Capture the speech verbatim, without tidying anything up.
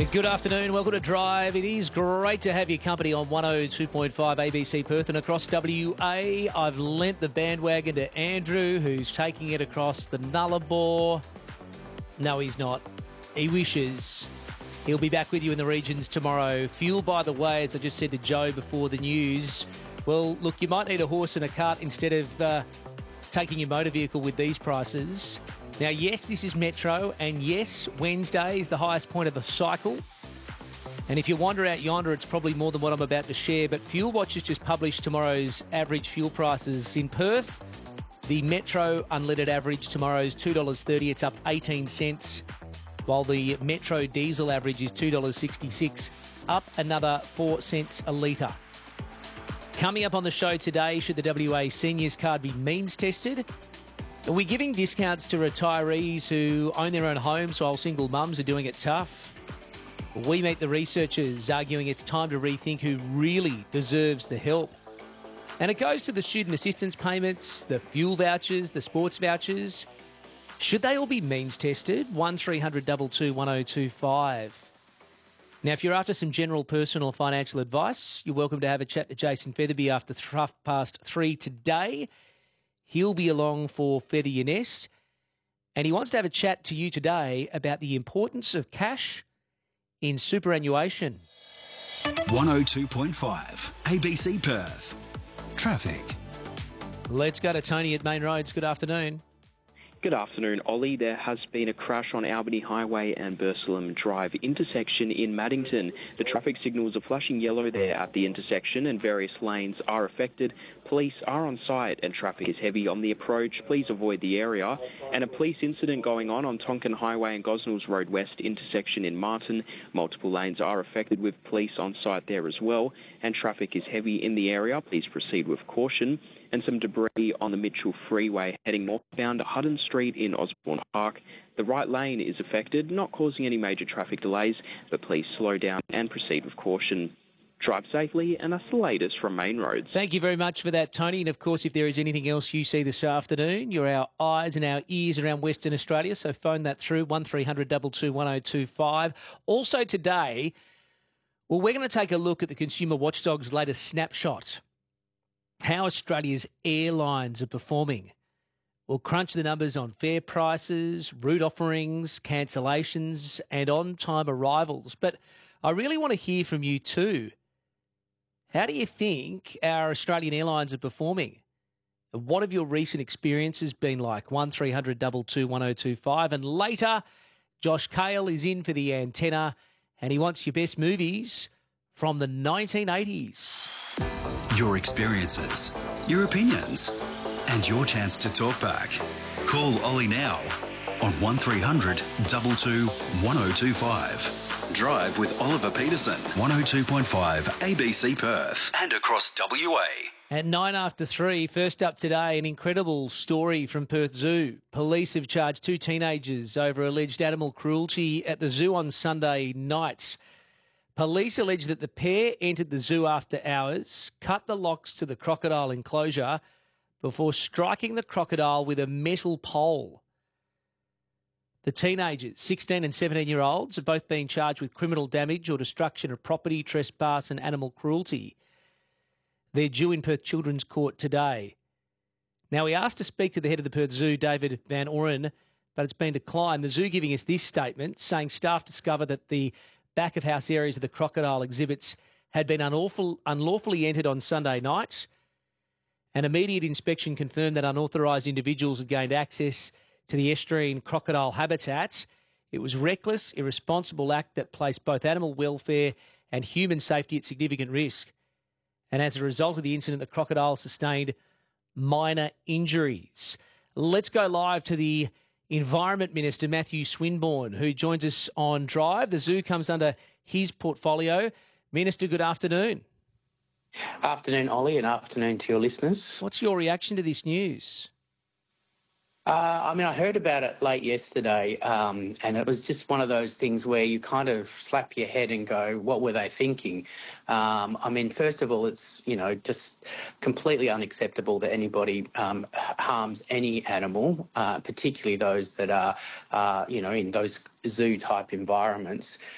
Good afternoon. Welcome to Drive. It is great to have your company on one oh two point five A B C Perth and across W A. I've lent the bandwagon to Andrew, who's taking it across the Nullarbor. No, he's not. He wishes. He'll be back with you in the regions tomorrow. Fuel, by the way, as I just said to Joe before the news, well, look, you might need a horse and a cart instead of uh, taking your motor vehicle with these prices. Now, yes, this is Metro, and yes, Wednesday is the highest point of the cycle. And if you wander out yonder, it's probably more than what I'm about to share. But Fuel Watch has just published tomorrow's average fuel prices in Perth. The Metro unleaded average tomorrow is two dollars thirty. It's up eighteen cents, while the Metro diesel average is two dollars sixty-six, up another four cents a litre. Coming up on the show today, should the W A Seniors card be means tested? Are we giving discounts to retirees who own their own homes while single mums are doing it tough? We meet the researchers arguing it's time to rethink who really deserves the help. And it goes to the student assistance payments, the fuel vouchers, the sports vouchers. Should they all be means tested? one three hundred two two one oh two five. Now, if you're after some general personal financial advice, you're welcome to have a chat to Jason Featherby after half past three today. He'll be along for Feather Your Nest, and he wants to have a chat to you today about the importance of cash in superannuation. one oh two point five A B C Perth. Traffic. Let's go to Tony at Main Roads. Good afternoon. Good afternoon, Ollie. There has been a crash on Albany Highway and Burslem Drive intersection in Maddington. The traffic signals are flashing yellow there at the intersection and various lanes are affected. Police are on site and traffic is heavy on the approach. Please avoid the area. And a police incident going on on Tonkin Highway and Gosnells Road West intersection in Martin. Multiple lanes are affected with police on site there as well. And traffic is heavy in the area. Please proceed with caution. And some debris on the Mitchell Freeway heading northbound to Hutton Street in Osborne Park. The right lane is affected, not causing any major traffic delays, but please slow down and proceed with caution. Drive safely, and that's the latest from Main Roads. Thank you very much for that, Tony. And, of course, if there is anything else you see this afternoon, you're our eyes and our ears around Western Australia, so phone that through, one three hundred two two one oh two five. Also today, well, we're going to take a look at the Consumer Watchdog's latest snapshot. How Australia's airlines are performing. We'll crunch the numbers on fare prices, route offerings, cancellations and on-time arrivals. But I really want to hear from you too. How do you think our Australian airlines are performing? What have your recent experiences been like? one three hundred two two one oh two five. And later, Josh Cale is in for the antenna and he wants your best movies from the nineteen eighties. Your experiences, your opinions, and your chance to talk back. Call Ollie now on one three hundred two two one oh two five. Drive with Oliver Peterson, one oh two point five A B C Perth and across W A. At nine after three, first up today, an incredible story from Perth Zoo. Police have charged two teenagers over alleged animal cruelty at the zoo on Sunday night. Police allege that the pair entered the zoo after hours, cut the locks to the crocodile enclosure before striking the crocodile with a metal pole. The teenagers, sixteen and seventeen-year-olds, have both been charged with criminal damage or destruction of property, trespass and animal cruelty. They're due in Perth Children's Court today. Now, we asked to speak to the head of the Perth Zoo, David Van Oren, but it's been declined. The zoo giving us this statement, saying staff discovered that the back-of-house areas of the crocodile exhibits had been unlawful, unlawfully entered on Sunday night. An immediate inspection confirmed that unauthorised individuals had gained access to the estuarine crocodile habitat. It was reckless, irresponsible act that placed both animal welfare and human safety at significant risk. And as a result of the incident, the crocodile sustained minor injuries. Let's go live to the Environment Minister, Matthew Swinburne, who joins us on Drive. The zoo comes under his portfolio. Minister, good afternoon. Afternoon, Ollie, and afternoon to your listeners. What's your reaction to this news? Uh, I mean, I heard about it late yesterday, um, and it was just one of those things where you kind of slap your head and go, what were they thinking? Um, I mean, first of all, it's, you know, just completely unacceptable that anybody um, harms any animal, uh, particularly those that are, uh, you know, in those zoo-type environments.